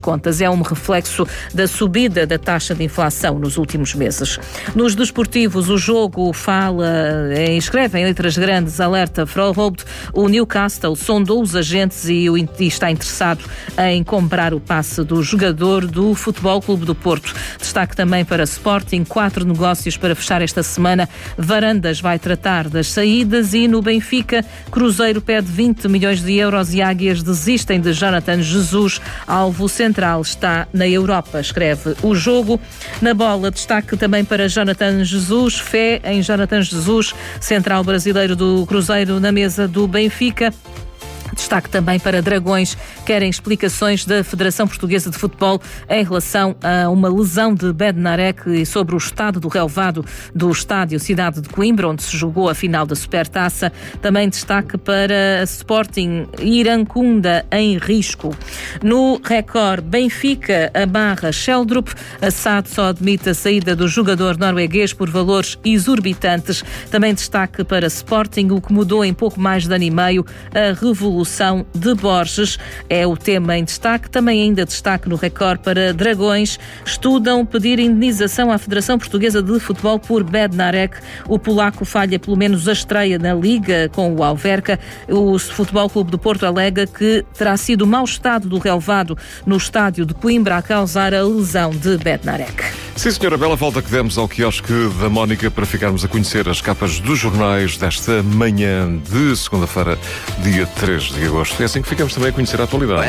contas. É um reflexo da subida da taxa de inflação nos últimos meses. Nos desportivos, o jogo escreve em letras grandes, alerta Froholt, o Newcastle sondou os agentes e está interessado em comprar o passe do jogador do Futebol Clube do Porto. Destaque também para Sporting, 4 negócios para fechar esta semana. Varandas vai tratar das saídas e no Benfica, Cruzeiro pede 20 milhões de euros e Águias desistem de Jonathan Jesus, alvo central está na Europa, escreve o jogo. Na bola, destaque também para Jonathan Jesus, fé em Jonathan Jesus, central brasileiro do Cruzeiro na mesa do Benfica. Destaque também para Dragões, querem explicações da Federação Portuguesa de Futebol em relação a uma lesão de Bednarek e sobre o estado do relvado do estádio Cidade de Coimbra, onde se jogou a final da Supertaça. Também destaque para Sporting, Iracunda em risco. No Record, Benfica amarra Sheldrup, a SAD só admite a saída do jogador norueguês por valores exorbitantes. Também destaque para Sporting, o que mudou em pouco mais de ano e meio, a revolução de Borges é o tema em destaque. Também ainda destaque no Record para Dragões, estudam pedir indenização à Federação Portuguesa de Futebol por Bednarek. O polaco falha pelo menos a estreia na Liga com o Alverca. O Futebol Clube do Porto alega que terá sido o mau estado do relvado no estádio de Coimbra a causar a lesão de Bednarek. Sim, senhora, bela volta que demos ao quiosque da Mónica para ficarmos a conhecer as capas dos jornais desta manhã de segunda-feira, dia 3 de agosto. É assim que ficamos também a conhecer a atualidade.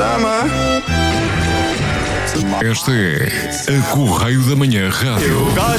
Esta é a Correio da Manhã Rádio.